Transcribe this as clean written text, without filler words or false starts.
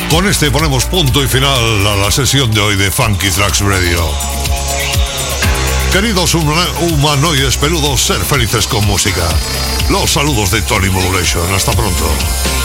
Con este ponemos punto y final a la sesión de hoy de Funky Tracks Radio. Queridos humanoides peludos, ser felices con música. Los saludos de Tony Modulation. Hasta pronto.